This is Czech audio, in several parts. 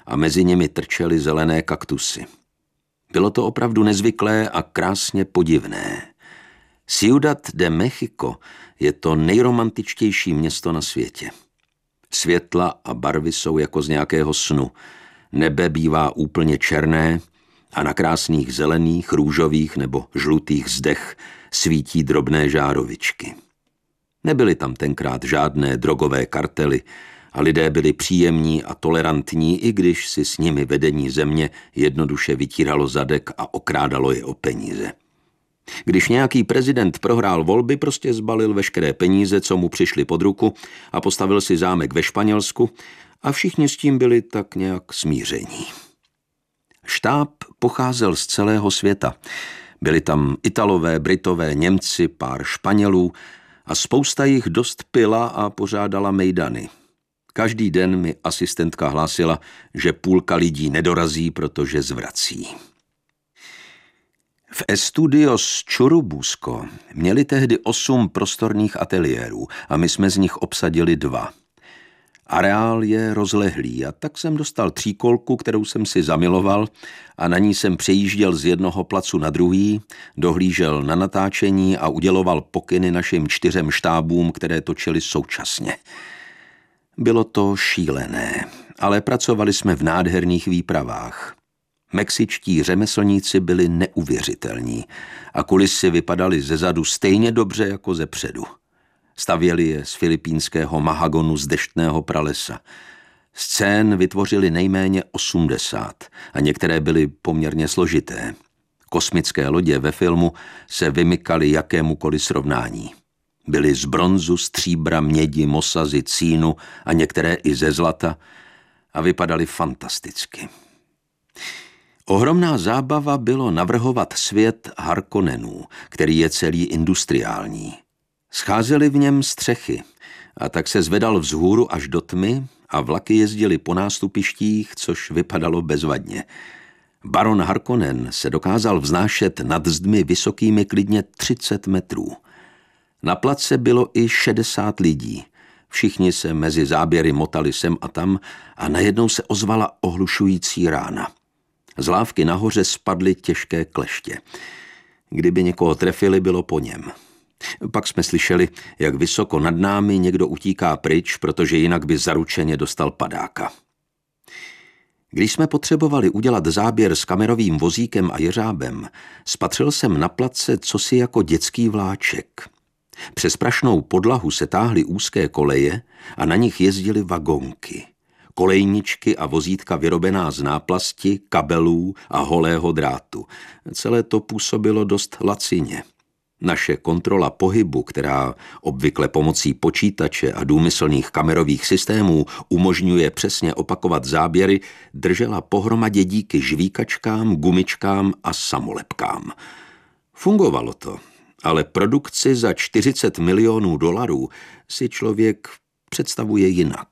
a mezi nimi trčely zelené kaktusy. Bylo to opravdu nezvyklé a krásně podivné. Ciudad de México je to nejromantičtější město na světě. Světla a barvy jsou jako z nějakého snu. Nebe bývá úplně černé a na krásných zelených, růžových nebo žlutých zdech svítí drobné žárovičky. Nebyly tam tenkrát žádné drogové kartely a lidé byli příjemní a tolerantní, i když si s nimi vedení země jednoduše vytíralo zadek a okrádalo je o peníze. Když nějaký prezident prohrál volby, prostě zbalil veškeré peníze, co mu přišly pod ruku a postavil si zámek ve Španělsku a všichni s tím byli tak nějak smíření. Štáb pocházel z celého světa. Byli tam Italové, Britové, Němci, pár Španělů a spousta jich dost pila a pořádala mejdany. Každý den mi asistentka hlásila, že půlka lidí nedorazí, protože zvrací. V Estudios Churubusco měli tehdy 8 prostorných ateliérů a my jsme z nich obsadili 2. Areál je rozlehlý a tak jsem dostal tříkolku, kterou jsem si zamiloval a na ní jsem přejížděl z jednoho placu na druhý, dohlížel na natáčení a uděloval pokyny našim 4 štábům, které točili současně. Bylo to šílené, ale pracovali jsme v nádherných výpravách. Mexičtí řemeslníci byli neuvěřitelní a kulisy vypadaly zezadu stejně dobře jako zepředu. Stavěli je z filipínského mahagonu z deštného pralesa. Scén vytvořili nejméně 80 a některé byly poměrně složité. Kosmické lodě ve filmu se vymykaly jakémukoliv srovnání. Byly z bronzu, stříbra, mědi, mosazy, cínu a některé i ze zlata a vypadaly fantasticky. Ohromná zábava bylo navrhovat svět Harkonnenů, který je celý industriální. Scházely v něm střechy a tak se zvedal vzhůru až do tmy a vlaky jezdily po nástupištích, což vypadalo bezvadně. Baron Harkonnen se dokázal vznášet nad zdmi vysokými klidně 30 metrů. Na place bylo i 60 lidí. Všichni se mezi záběry motali sem a tam a najednou se ozvala ohlušující rána. Z lávky nahoře spadly těžké kleště. Kdyby někoho trefili, bylo po něm. Pak jsme slyšeli, jak vysoko nad námi někdo utíká pryč, protože jinak by zaručeně dostal padáka. Když jsme potřebovali udělat záběr s kamerovým vozíkem a jeřábem, spatřil jsem na place cosi jako dětský vláček. Přes prašnou podlahu se táhly úzké koleje a na nich jezdily vagonky. Kolejničky a vozítka vyrobená z náplasti, kabelů a holého drátu. Celé to působilo dost lacině. Naše kontrola pohybu, která obvykle pomocí počítače a důmyslných kamerových systémů umožňuje přesně opakovat záběry, držela pohromadě díky žvíkačkám, gumičkám a samolepkám. Fungovalo to, ale produkci za $40 milionů si člověk představuje jinak.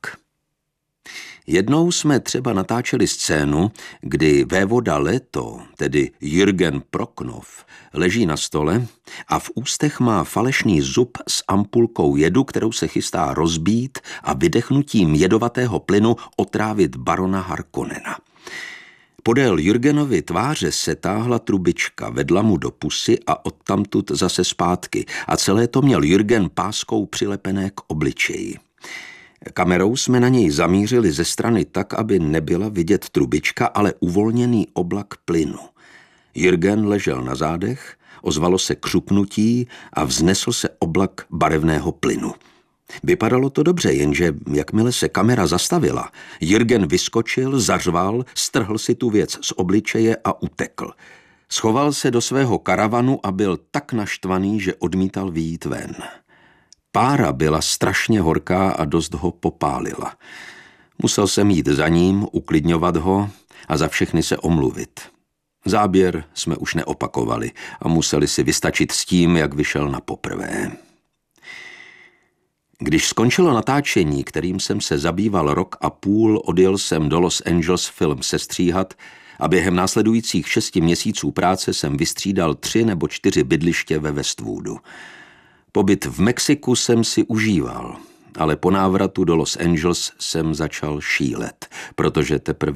Jednou jsme třeba natáčeli scénu, kdy vévoda Leto, tedy Jürgen Proknov, leží na stole a v ústech má falešný zub s ampulkou jedu, kterou se chystá rozbít a vydechnutím jedovatého plynu otrávit barona Harkonnena. Podél Jürgenovy tváře se táhla trubička, vedla mu do pusy a odtamtud zase zpátky a celé to měl Jürgen páskou přilepené k obličeji. Kamerou jsme na něj zamířili ze strany tak, aby nebyla vidět trubička, ale uvolněný oblak plynu. Jürgen ležel na zádech, ozvalo se křupnutí a vznesl se oblak barevného plynu. Vypadalo to dobře, jenže jakmile se kamera zastavila, Jürgen vyskočil, zařval, strhl si tu věc z obličeje a utekl. Schoval se do svého karavanu a byl tak naštvaný, že odmítal vyjít ven. Pára byla strašně horká a dost ho popálila. Musel jsem jít za ním, uklidňovat ho a za všechny se omluvit. Záběr jsme už neopakovali a museli si vystačit s tím, jak vyšel na poprvé. Když skončilo natáčení, kterým jsem se zabýval 1,5 roku, odjel jsem do Los Angeles film sestříhat a během následujících 6 měsíců práce jsem vystřídal 3 nebo 4 bydliště ve Westwoodu. Pobyt v Mexiku jsem si užíval, ale po návratu do Los Angeles jsem začal šílet, protože teprve